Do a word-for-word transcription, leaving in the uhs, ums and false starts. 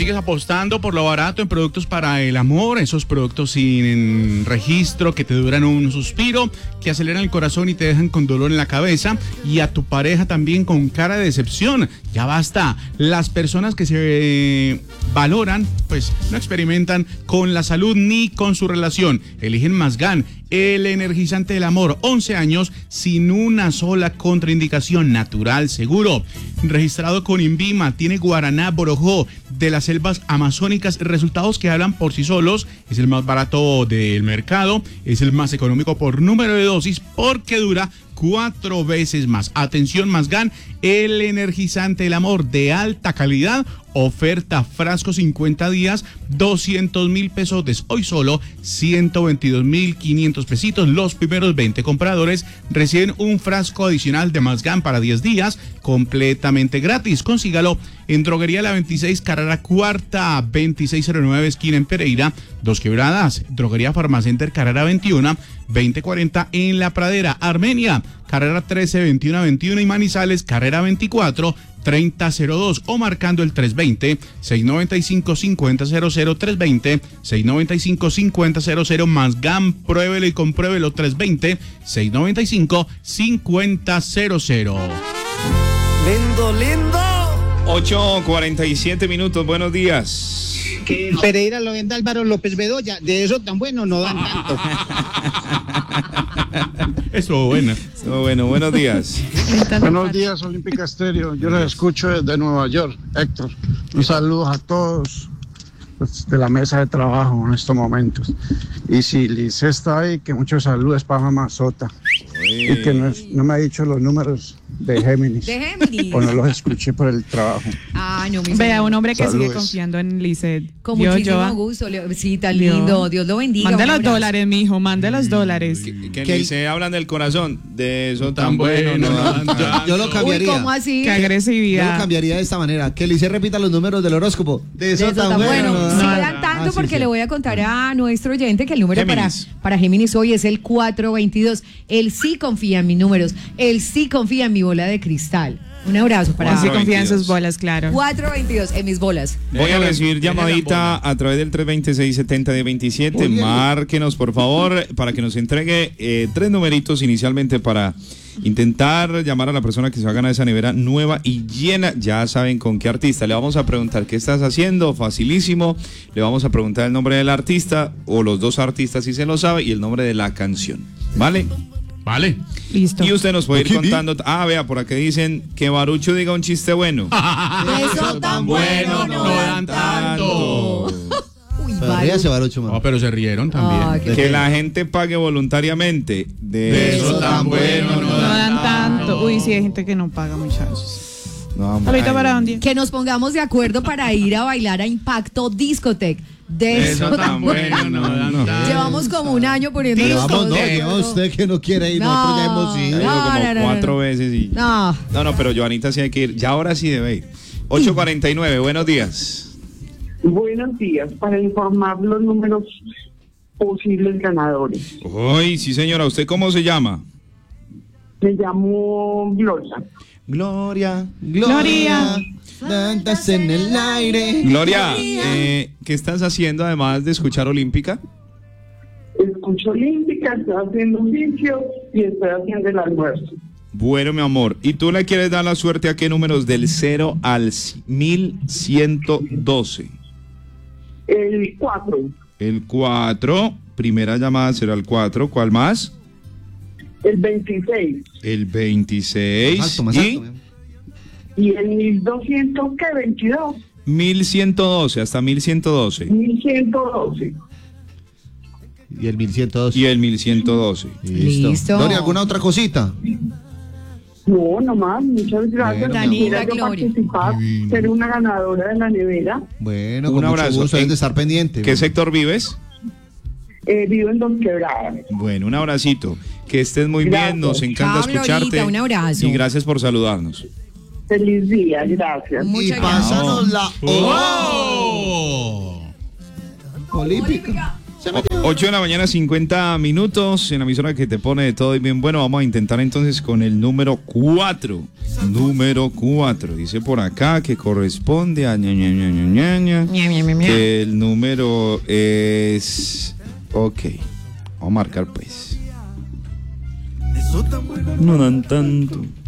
sigues apostando por lo barato en productos para el amor, esos productos sin registro que te duran un suspiro, que aceleran el corazón y te dejan con dolor en la cabeza, y a tu pareja también con cara de decepción. Ya basta. Las personas que se eh, valoran, pues no experimentan con la salud ni con su relación. Eligen Masgan, el energizante del amor. once años sin una sola contraindicación, natural, seguro. Registrado con INVIMA, tiene guaraná, borojó, de las selvas amazónicas, resultados que hablan por sí solos. Es el más barato del mercado, es el más económico por número de dosis, porque dura cuatro veces más. Atención, Masgan, el energizante del amor de alta calidad. Oferta frasco cincuenta días, doscientos mil pesos. Hoy solo ciento veintidós mil quinientos pesitos. Los primeros veinte compradores reciben un frasco adicional de Masgan para diez días, completamente gratis. Consígalo en Droguería La veintiséis, carrera cuarta, veintiséis cero nueve, esquina en Pereira, Dos Quebradas. Droguería Farmacenter, carrera veintiuno, veinte cuarenta en La Pradera. Armenia, carrera trece, veintiuno veintiuno, y Manizales, carrera veinticuatro, treinta cero dos, o marcando el tres veinte, seiscientos noventa y cinco, cincuenta cero cero, tres veinte, seiscientos noventa y cinco, cincuenta cero cero. Masgan, pruébelo y compruébelo. Tres veinte, seiscientos noventa y cinco, cincuenta cero cero. Lindo, lindo. ocho cuarenta y siete minutos, buenos días. Que Pereira lo venda Álvaro López Bedoya, de eso tan bueno no dan tanto. Eso bueno. Eso bueno, buenos días. Buenos días, Olímpica Estéreo. Yo los escucho desde Nueva York, Héctor. Un saludo a todos, pues, de la mesa de trabajo en estos momentos. Y si Liz está ahí, que muchos saludos para Mamá Sota. Y que no, es, no me ha dicho los números de Géminis. De Géminis. O no los escuché por el trabajo. Ah, no, mi Vea, un hombre que Saludos. sigue confiando en Lizeth. Con Yo, muchísimo yo. gusto. Le- Sí, tan lindo. Dios lo bendiga. Mande un los abrazo. dólares, mijo, mande los dólares. Que, que ni se hablan del corazón, de eso tan, Tan bueno, bueno, no dan no dan tanto. Yo lo Uy, cambiaría. ¿cómo así? Qué Yo lo agresividad. cambiaría de esta manera. Que Lice repita los números del horóscopo. De eso, De eso tan, tan bueno. bueno. no Sí dan- dan tanto Ah, sí, porque sí. le voy a contar a nuestro oyente que el número para, Géminis. para Géminis hoy es el cuatro veintidós. Él sí confía en mis números. Él sí confía en mi bola de cristal. Un abrazo para Así Cuatro confía en veintidós. sus bolas, claro. cuatro veintidós en mis bolas. Voy a recibir Deje la llamadita bola. a través del tres veinte, seiscientos setenta, diez veintisiete. Muy bien. Márquenos, por favor, para que nos entregue eh, tres numeritos inicialmente para intentar llamar a la persona que se va a ganar esa nevera nueva y llena. Ya saben con qué artista. Le vamos a preguntar qué estás haciendo, facilísimo. Le vamos a preguntar el nombre del artista o los dos artistas si se lo sabe y el nombre de la canción. ¿Vale? Vale. Listo. Y usted nos puede ir Ok, vi. contando. Ah, vea, por acá dicen que Barucho diga un chiste bueno. Eso tan bueno no dan tanto. Uy, Pero Baru. ríase, Barucho, man. No, pero se rieron también. Ay, qué- Que la gente pague voluntariamente. De, De eso tan bueno no No dan tanto. Uy, sí, hay gente que no paga, muchachos. No, hombre. Ahorita para dónde. Que nos pongamos de acuerdo para ir a bailar a Impacto Discotech. De eso, tan bueno. no dan tanto. Llevamos como un año poniéndonos Pero vamos, todos no, de lleva acuerdo. usted que no quiere ir, No, nosotros ya hemos Ha ido. ido No, como no, no, cuatro no. veces y... No. No, no, pero Joanita sí hay que ir. Ya ahora sí debe ir. ocho cuarenta y nueve, buenos días. Buenos días, para informar los números posibles ganadores. Uy, sí señora, ¿usted cómo se llama? Me llamo Gloria. Gloria, Gloria. Gloria, tantas en el aire. Gloria, eh, ¿qué estás haciendo además de escuchar Olímpica? Escucho Olímpica, estoy haciendo oficio y estoy haciendo el almuerzo. Bueno, mi amor, ¿y tú le quieres dar la suerte a qué números del cero al mil ciento doce? El cuatro, El cuatro, primera llamada será el cuatro, ¿cuál más? el veintiséis El veintiséis Alto, más y alto. man. y el mil doscientos, ¿qué? veintidós, mil ciento doce, hasta mil ciento doce. mil ciento doce. Y el mil ciento dos. Y el mil ciento doce. Listo. Gloria, ¿alguna otra cosita? No, nomás, muchas gracias. Bueno, mi Quisiera amor. yo Gloria. participar, ser una ganadora de la nevera. Bueno, Un con mucho abrazo. gusto, ¿En es de estar pendiente. ¿Qué sector vives? Eh, vivo en Dos Quebradas. Bueno, un abracito. Que estés muy Gracias. bien, nos encanta Chao, escucharte. Glorita, un abrazo. Y gracias por saludarnos. Feliz día, gracias. Y Muchas gracias. pásanos la ¡Oh! olímpica. ocho de la mañana, cincuenta minutos, en la emisora que te pone de todo y bien bueno. Vamos a intentar entonces con el número cuatro. Número cuatro. Dice por acá que corresponde a ña, ña, ña, ña, ña, ña, que el número es... Ok, vamos a marcar pues. No dan tanto.